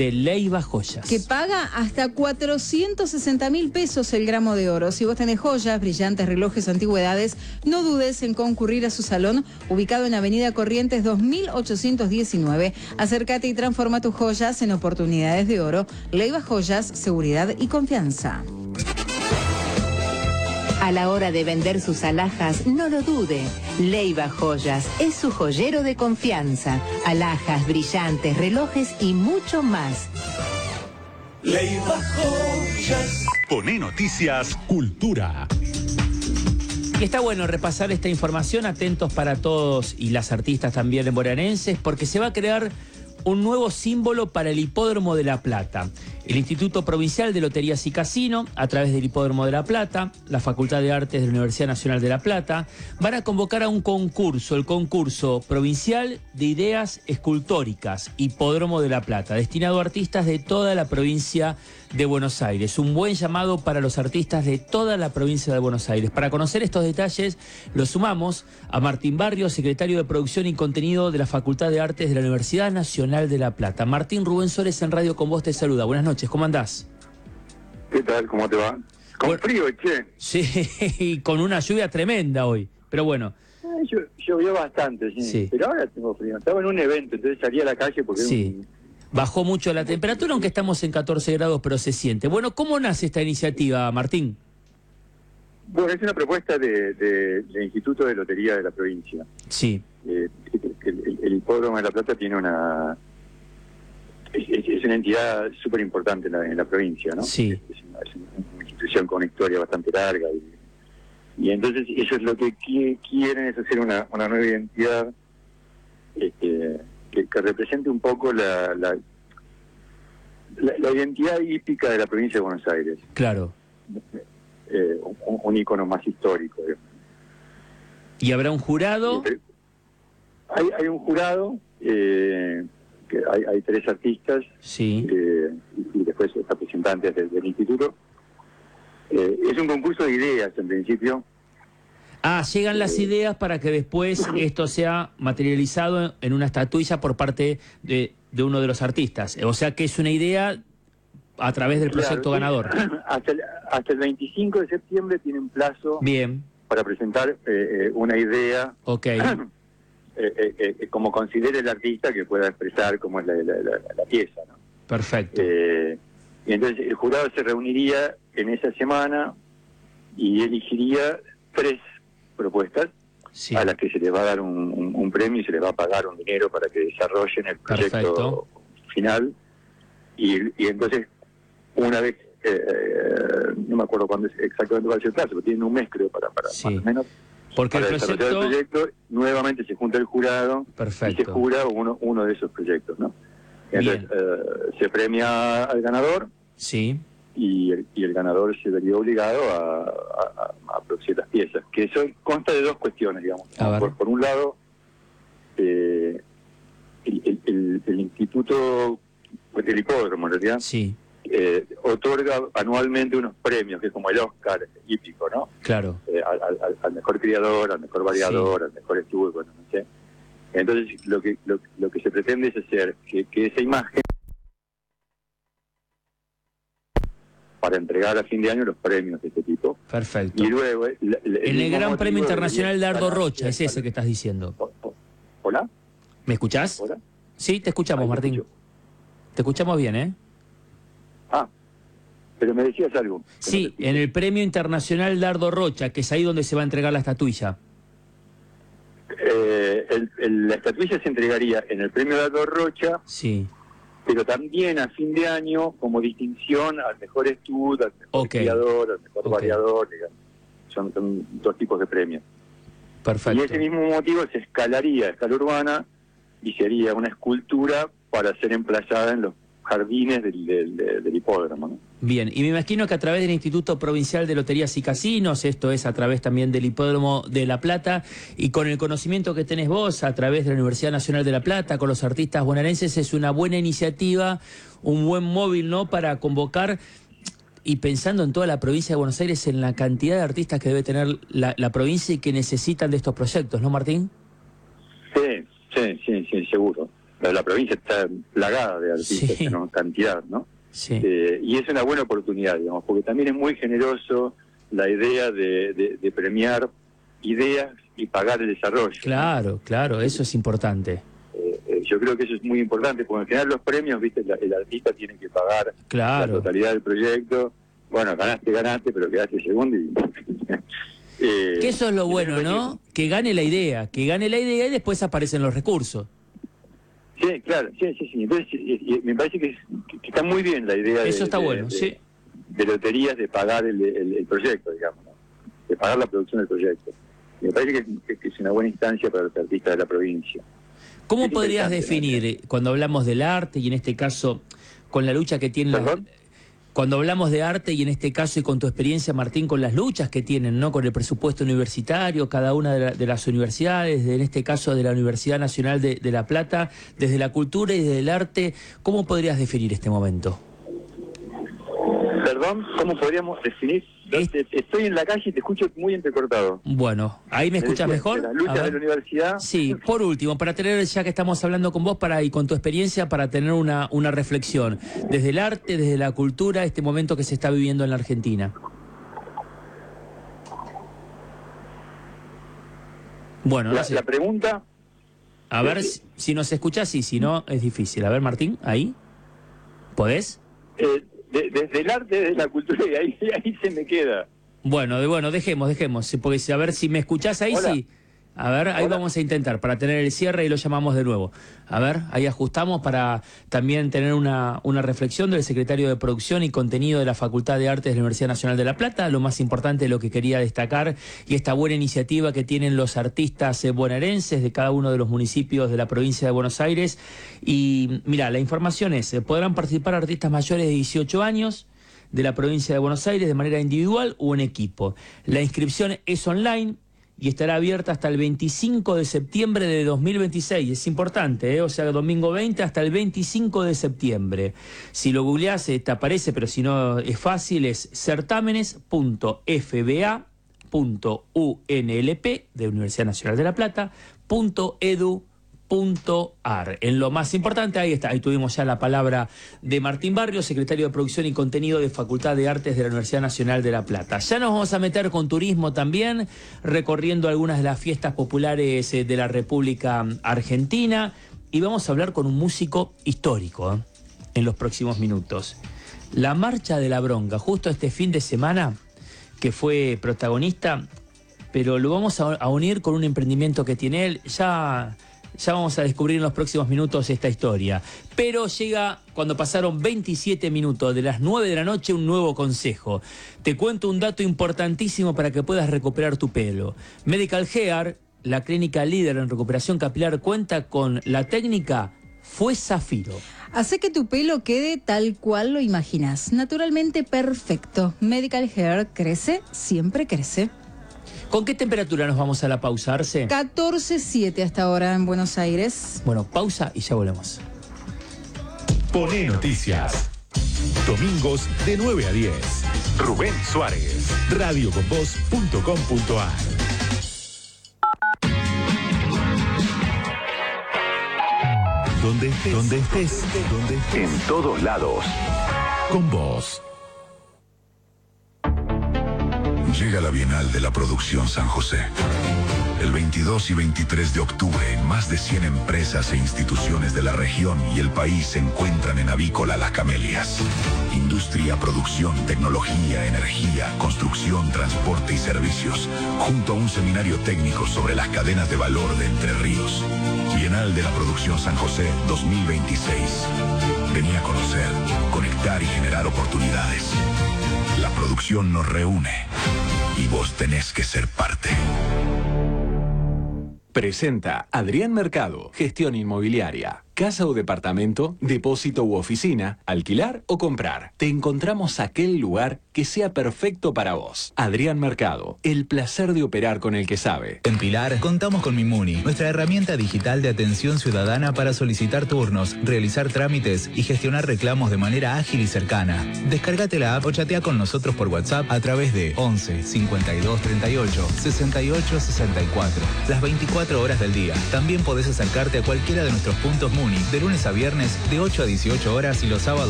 de Leiva Joyas. Que paga hasta 460.000 pesos el gramo de oro. Si vos tenés joyas, brillantes, relojes, antigüedades, no dudes en concurrir a su salón, ubicado en Avenida Corrientes 2819. Acércate y transforma tus joyas en oportunidades de oro. Leiva Joyas, seguridad y confianza. A la hora de vender sus alhajas, no lo dude. Leiva Joyas es su joyero de confianza. Alhajas, brillantes, relojes y mucho más. Leiva Joyas. Poné Noticias Cultura. Y está bueno repasar esta información, atentos para todos y las artistas también bonaerenses, porque se va a crear un nuevo símbolo para el Hipódromo de La Plata. El Instituto Provincial de Loterías y Casino, a través del Hipódromo de La Plata, la Facultad de Artes de la Universidad Nacional de La Plata, van a convocar a un concurso, el concurso provincial de ideas escultóricas, Hipódromo de La Plata, destinado a artistas de toda la provincia de Buenos Aires. Un buen llamado para los artistas de toda la provincia de Buenos Aires. Para conocer estos detalles, lo sumamos a Martín Barrio, secretario de Producción y Contenido de la Facultad de Artes de la Universidad Nacional de La Plata. Martín, Rubén Suárez en Radio con Vos te saluda. Buenas noches, ¿cómo andás? ¿Qué tal? ¿Cómo te va? Con frío, che. Sí, con una lluvia tremenda hoy, pero bueno. Llovió bastante, sí. Pero ahora tengo frío. Estaba en un evento, entonces salí a la calle porque... Sí. Bajó mucho la temperatura, aunque estamos en 14 grados, pero se siente. Bueno, ¿cómo nace esta iniciativa, Martín? Bueno, es una propuesta del Instituto de Lotería de la provincia. Sí. El Hipódromo de La Plata tiene una... Es una entidad súper importante en la provincia, ¿no? Sí. Es una institución con una historia bastante larga. Y entonces ellos lo que quieren es hacer una nueva identidad que represente un poco la identidad hípica de la provincia de Buenos Aires. Claro. Un ícono más histórico. ¿Y habrá un jurado? Hay un jurado, que hay 3 artistas, sí, y después representantes del instituto. Es un concurso de ideas, en principio. Llegan las ideas para que después esto sea materializado en una estatuilla por parte de uno de los artistas. O sea que es una idea a través del proyecto ganador. Hasta el 25 de septiembre tienen plazo. Bien. Para presentar una idea. Ok. Como considere el artista que pueda expresar cómo es la pieza, ¿no? Perfecto. Y entonces el jurado se reuniría en esa semana y elegiría 3 propuestas, sí, a las que se les va a dar un premio y se les va a pagar un dinero para que desarrollen el proyecto. Perfecto. Final. Y entonces, una vez, no me acuerdo cuándo exactamente va a ser el plazo, pero tienen un mes, creo, para sí, más o menos. Porque para desarrollar el proyecto, nuevamente se junta el jurado. Perfecto. Y se jura uno de esos proyectos, ¿no? Entonces, se premia al ganador. Sí. Y el ganador se vería obligado a producir las piezas, que eso consta de 2 cuestiones, digamos. Por un lado, el instituto del hipódromo, en realidad, sí, otorga anualmente unos premios, que es como el Oscar hípico, ¿no? Claro. Al mejor criador, al mejor variador, sí, al mejor estudio, bueno, no sé. Entonces, lo que se pretende es hacer que esa imagen, para entregar a fin de año los premios de este tipo. Perfecto. Y luego... el Gran Premio Internacional Dardo Rocha, es ese que estás diciendo. ¿Hola? ¿Me escuchás? ¿Hola? Sí, te escuchamos, Martín. Escucho. Te escuchamos bien, ¿eh? Pero me decías algo. Sí, en el Premio Internacional Dardo Rocha, que es ahí donde se va a entregar la estatuilla. La estatuilla se entregaría en el Premio Dardo Rocha. Sí. Pero también a fin de año como distinción al mejor estudio, al mejor criador, al mejor variador, digamos. Son 2 tipos de premios. Perfecto. Y ese mismo motivo se escalaría a escala urbana y sería una escultura para ser emplazada en los jardines del hipódromo, ¿no? Bien, y me imagino que a través del Instituto Provincial de Loterías y Casinos, esto es a través también del Hipódromo de La Plata, y con el conocimiento que tenés vos a través de la Universidad Nacional de La Plata, con los artistas bonaerenses, es una buena iniciativa, un buen móvil, ¿no?, para convocar, y pensando en toda la provincia de Buenos Aires, en la cantidad de artistas que debe tener la provincia y que necesitan de estos proyectos, ¿no, Martín? Sí, seguro. la provincia está plagada de artistas en cantidad, ¿no? Sí. Y es una buena oportunidad, digamos, porque también es muy generoso la idea de premiar ideas y pagar el desarrollo. Claro, claro, eso es importante. Yo creo que eso es muy importante, porque en general los premios, viste, el artista tiene que pagar la totalidad del proyecto. Bueno, ganaste, pero quedaste segundo y... que eso es lo bueno, ¿no? Que gane la idea y después aparecen los recursos. Sí, claro, sí. Entonces, me parece que está muy bien la idea eso está bueno, sí. De loterías, de pagar el proyecto, digamos, ¿no? De pagar la producción del proyecto. Me parece que es una buena instancia para los artistas de la provincia. ¿Cómo podrías definir, cuando hablamos del arte, y en este caso, con la lucha que tienen... Cuando hablamos de arte, y en este caso, y con tu experiencia, Martín, con las luchas que tienen, ¿no? Con el presupuesto universitario, cada una de las universidades, en este caso de la Universidad Nacional de La Plata, desde la cultura y desde el arte, ¿cómo podrías definir este momento? Perdón, ¿cómo podríamos definir? Estoy en la calle y te escucho muy entrecortado. Bueno, ¿ahí me escuchas mejor? La lucha de la universidad. Sí, por último, para tener, ya que estamos hablando con vos y con tu experiencia, para tener una reflexión, desde el arte, desde la cultura, este momento que se está viviendo en la Argentina. Bueno, la pregunta... A ver si nos escuchás y si no, es difícil. A ver, Martín, ¿ahí? ¿Podés? Desde el arte, desde la cultura, y ahí se me queda. Bueno, dejemos, porque a ver si me escuchás ahí. Hola. Sí. A ver, ahí vamos a intentar, para tener el cierre y lo llamamos de nuevo. A ver, ahí ajustamos para también tener una reflexión del secretario de Producción y Contenido de la Facultad de Artes de la Universidad Nacional de La Plata. Lo más importante, lo que quería destacar, y esta buena iniciativa que tienen los artistas bonaerenses de cada uno de los municipios de la provincia de Buenos Aires. Y mira, la información es, podrán participar artistas mayores de 18 años de la provincia de Buenos Aires de manera individual o en equipo. La inscripción es online y estará abierta hasta el 25 de septiembre de 2026. Es importante, o sea, domingo 20 hasta el 25 de septiembre. Si lo googleás, te aparece, pero si no es fácil, es certámenes.fba.unlp de Universidad Nacional de La Plata, .edu.ar. En lo más importante, ahí está, ahí tuvimos ya la palabra de Martín Barrios, secretario de Producción y Contenido de Facultad de Artes de la Universidad Nacional de La Plata. Ya nos vamos a meter con turismo también, recorriendo algunas de las fiestas populares de la República Argentina, y vamos a hablar con un músico histórico en los próximos minutos. La Marcha de la Bronca, justo este fin de semana, que fue protagonista, pero lo vamos a unir con un emprendimiento que tiene él. Ya vamos a descubrir en los próximos minutos esta historia. Pero llega, cuando pasaron 27 minutos de las 9 de la noche, un nuevo consejo. Te cuento un dato importantísimo para que puedas recuperar tu pelo. Medical Hair, la clínica líder en recuperación capilar, cuenta con la técnica Fue Zafiro. Hace que tu pelo quede tal cual lo imaginas. Naturalmente perfecto. Medical Hair crece, siempre crece. ¿Con qué temperatura nos vamos a la pausa, Arce? 14,7 hasta ahora en Buenos Aires. Bueno, pausa y ya volvemos. Poné Noticias. Domingos de 9 a 10. Rubén Suárez. radioconvoz.com.ar. Donde estés. En todos lados. Con vos. Llega la Bienal de la Producción San José. El 22 y 23 de octubre, más de 100 empresas e instituciones de la región y el país se encuentran en Avícola Las Camelias. Industria, producción, tecnología, energía, construcción, transporte y servicios, junto a un seminario técnico sobre las cadenas de valor de Entre Ríos. Bienal de la Producción San José 2026. Vení a conocer, conectar y generar oportunidades. La producción nos reúne y vos tenés que ser parte. Presenta Adrián Mercado, gestión inmobiliaria. Casa o departamento, depósito u oficina, alquilar o comprar. Te encontramos aquel lugar que sea perfecto para vos. Adrián Mercado, el placer de operar con el que sabe. En Pilar contamos con Mimuni, nuestra herramienta digital de atención ciudadana para solicitar turnos, realizar trámites y gestionar reclamos de manera ágil y cercana. Descárgate la app o chatea con nosotros por WhatsApp a través de 11 52 38 68 64. Las 24 horas del día. También podés acercarte a cualquiera de nuestros puntos Muni Muni, de lunes a viernes de 8 a 18 horas y los sábados